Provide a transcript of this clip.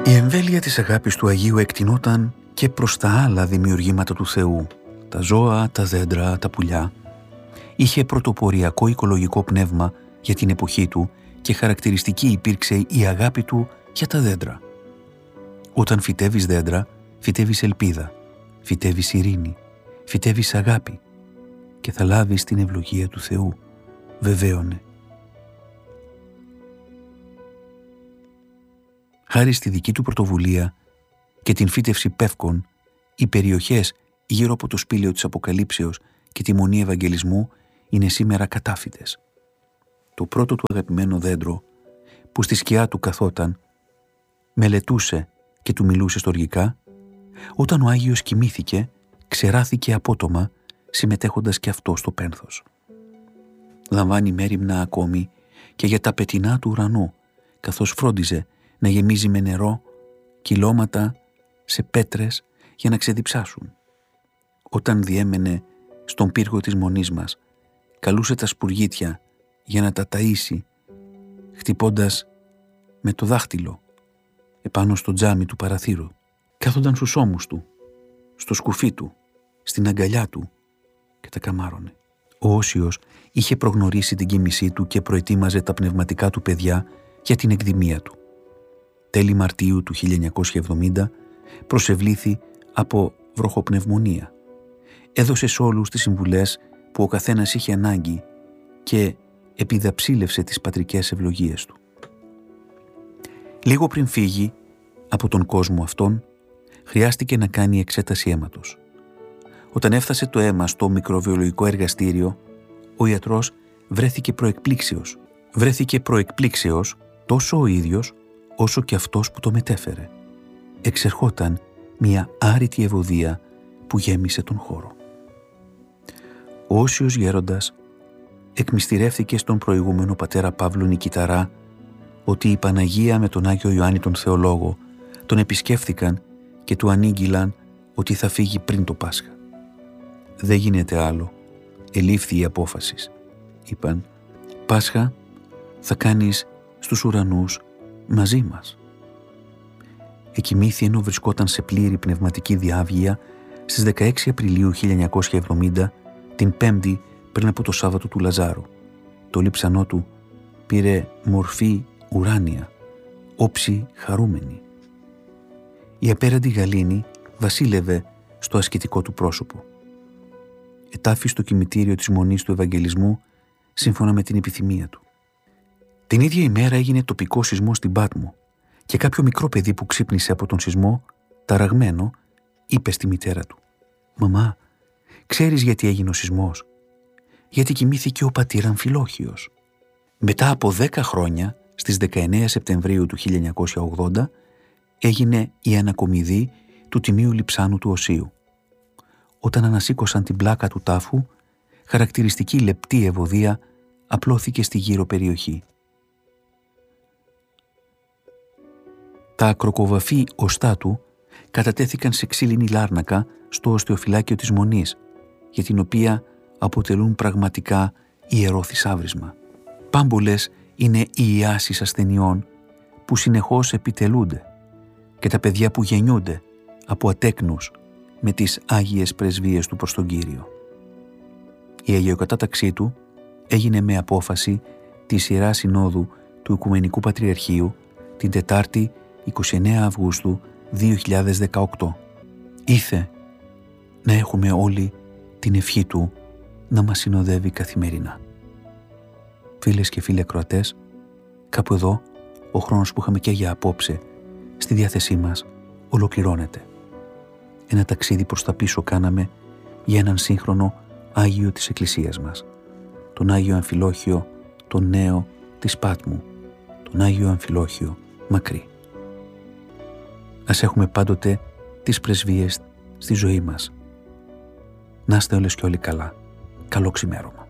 Η εμβέλεια της αγάπης του Αγίου εκτεινόταν και προς τα άλλα δημιουργήματα του Θεού, τα ζώα, τα δέντρα, τα πουλιά. Είχε πρωτοποριακό οικολογικό πνεύμα για την εποχή του και χαρακτηριστική υπήρξε η αγάπη του για τα δέντρα. Όταν φυτεύεις δέντρα, φυτεύεις ελπίδα, φυτεύεις ειρήνη, φυτεύεις αγάπη και θα λάβεις την ευλογία του Θεού, βεβαίωνε. Χάρη στη δική του πρωτοβουλία και την φύτευση πεύκων, οι περιοχές γύρω από το σπήλαιο της Αποκαλύψεως και τη Μονή Ευαγγελισμού είναι σήμερα κατάφυτες. Το πρώτο του αγαπημένο δέντρο, που στη σκιά του καθόταν, μελετούσε και του μιλούσε στοργικά, όταν ο Άγιος κοιμήθηκε, ξεράθηκε απότομα, συμμετέχοντας και αυτό στο πένθος. Λαμβάνει μέριμνα ακόμη και για τα πετεινά του ουρανού, καθώς φρόντιζε να γεμίζει με νερό κυλώματα σε πέτρες για να ξεδιψάσουν. Όταν διέμενε στον πύργο της μονής μας, καλούσε τα σπουργίτια για να τα ταΐσει, χτυπώντας με το δάχτυλο επάνω στο τζάμι του παραθύρου. Κάθονταν στους ώμους του, στο σκουφί του, στην αγκαλιά του και τα καμάρωνε. Ο Όσιος είχε προγνωρίσει την κοίμησή του και προετοίμαζε τα πνευματικά του παιδιά για την εκδημία του. Τέλη Μαρτίου του 1970 προσευλήθη από βροχοπνευμονία. Έδωσε σε όλους τις συμβουλές που ο καθένας είχε ανάγκη και επιδαψίλευσε τις πατρικές ευλογίες του. Λίγο πριν φύγει από τον κόσμο αυτόν, χρειάστηκε να κάνει εξέταση αίματος. Όταν έφτασε το αίμα στο μικροβιολογικό εργαστήριο, ο ιατρός βρέθηκε προεκπλήξεως τόσο ο ίδιος όσο και αυτός που το μετέφερε. Εξερχόταν μια άρρητη ευωδία που γέμισε τον χώρο. Ο Όσιος γέροντας εκμυστηρεύθηκε στον προηγούμενο πατέρα Παύλο Νικηταρά ότι η Παναγία με τον Άγιο Ιωάννη τον Θεολόγο τον επισκέφθηκαν και του ανήγγυλαν ότι θα φύγει πριν το Πάσχα. «Δεν γίνεται άλλο. Ελήφθη η απόφαση», είπαν. «Πάσχα θα κάνεις στους ουρανούς μαζί μας». Εκοιμήθη ενώ βρισκόταν σε πλήρη πνευματική διάβγεια στις 16 Απριλίου 1970, την Πέμπτη πριν από το Σάββατο του Λαζάρου. Το λείψανό του πήρε μορφή ουράνια, όψη χαρούμενη. Η απέραντη γαλήνη βασίλευε στο ασκητικό του πρόσωπο. Ετάφη στο κημητήριο της Μονής του Ευαγγελισμού σύμφωνα με την επιθυμία του. Την ίδια ημέρα έγινε τοπικό σεισμό στην Πάτμο και κάποιο μικρό παιδί που ξύπνησε από τον σεισμό, ταραγμένο, είπε στη μητέρα του: «Μαμά, ξέρεις γιατί έγινε ο σεισμός?» «Γιατί κοιμήθηκε ο πατήρ Αμφιλόχιος». Μετά από 10 χρόνια, στις 19 Σεπτεμβρίου του 1980, έγινε η ανακομιδή του τιμίου λειψάνου του Οσίου. Όταν ανασήκωσαν την πλάκα του τάφου, χαρακτηριστική λεπτή ευωδία απλώθηκε στη γύρω περιοχή. Τα ακροκοβαφή οστά του κατατέθηκαν σε ξύλινη λάρνακα στο οστεοφυλάκιο της Μονής, για την οποία αποτελούν πραγματικά ιερό θησάβρισμα. Πάμπολες είναι οι ιάσεις ασθενειών που συνεχώς επιτελούνται και τα παιδιά που γεννιούνται από ατέκνους με τις Άγιες Πρεσβείες του προς τον Κύριο. Η αγιοκατάταξή του έγινε με απόφαση της Ιεράς Συνόδου του Οικουμενικού Πατριαρχείου την Τετάρτη 29 Αυγούστου 2018. Ήθε να έχουμε όλοι την ευχή του να μας συνοδεύει καθημερινά. Φίλες και φίλοι ακροατές, κάπου εδώ ο χρόνος που είχαμε και για απόψε στη διάθεσή μας ολοκληρώνεται. Ένα ταξίδι προς τα πίσω κάναμε για έναν σύγχρονο Άγιο της Εκκλησίας μας, τον Άγιο Αμφιλόχιο, τον νέο της Πάτμου, τον Άγιο Αμφιλόχιο Μακρύ. Ας έχουμε πάντοτε τις πρεσβείες στη ζωή μας. Να είστε όλες και όλοι καλά. Καλό ξημέρωμα.